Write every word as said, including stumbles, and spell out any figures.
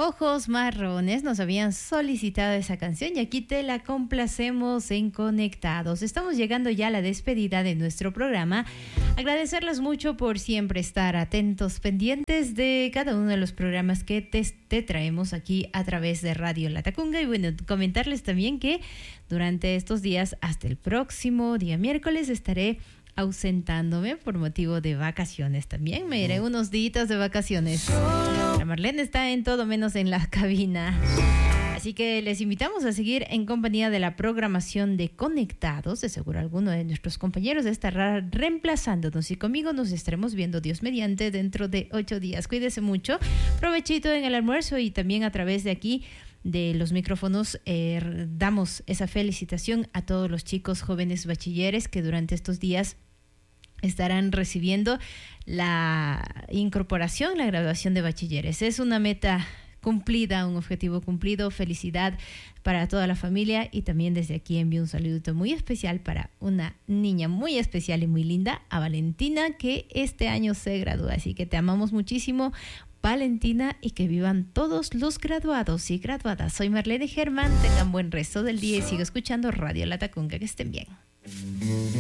Ojos Marrones nos habían solicitado esa canción y aquí te la complacemos en Conectados. Estamos llegando ya a la despedida de nuestro programa. Agradecerles mucho por siempre estar atentos, pendientes de cada uno de los programas que te, te traemos aquí a través de Radio Latacunga. Y bueno, comentarles también que durante estos días, hasta el próximo día miércoles, estaré ausentándome por motivo de vacaciones también. Me iré unos días de vacaciones. La Marlene está en todo menos en la cabina. Así que les invitamos a seguir en compañía de la programación de Conectados. De seguro alguno de nuestros compañeros estará reemplazándonos y conmigo nos estaremos viendo, Dios mediante, dentro de ocho días. Cuídese mucho. Provechito en el almuerzo y también a través de aquí de los micrófonos eh, damos esa felicitación a todos los chicos jóvenes bachilleres que durante estos días estarán recibiendo la incorporación, la graduación de bachilleres. Es una meta cumplida, un objetivo cumplido. Felicidad para toda la familia y también desde aquí envío un saludo muy especial para una niña muy especial y muy linda, a Valentina, que este año se gradúa. Así que te amamos muchísimo, Valentina, y que vivan todos los graduados y graduadas. Soy Marlene Germán, tengan buen resto del día y sigo escuchando Radio Latacunga. Que estén bien.